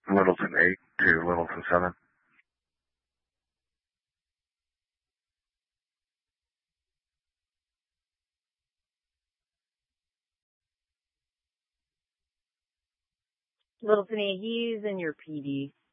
Littleton 8 to Littleton 7. Littleton 8, he's in your PD.